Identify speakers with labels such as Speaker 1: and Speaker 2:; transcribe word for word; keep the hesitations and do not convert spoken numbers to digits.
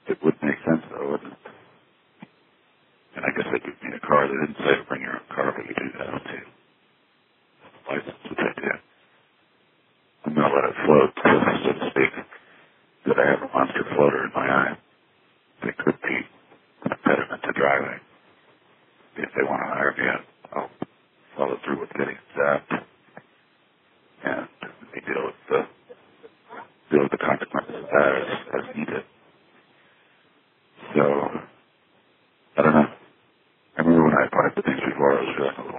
Speaker 1: It would make sense, though, wouldn't it? And I guess they would need a car. They didn't say to bring your own car, but you do that too. License, which I do. I'm going to let it float, so to speak, that I have a monster floater in my eye. They could be an impediment to driving. If they want to hire me, I'll follow through with getting zapped and we deal with the deal with the consequences of that as, as needed. So I don't know. I remember when I applied for things before, I was feeling a